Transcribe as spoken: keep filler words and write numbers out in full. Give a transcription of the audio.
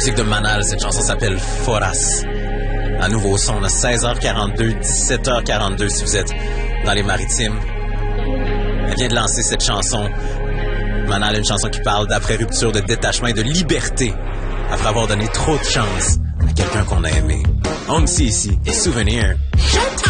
musique de Manal, cette chanson s'appelle Foras. Un nouveau son, là, seize heures quarante-deux, dix-sept heures quarante-deux si vous êtes dans les maritimes. Elle vient de lancer cette chanson. Manal, une chanson qui parle d'après-rupture, de détachement et de liberté, après avoir donné trop de chance à quelqu'un qu'on a aimé. On me ici et Souvenir. Showtime!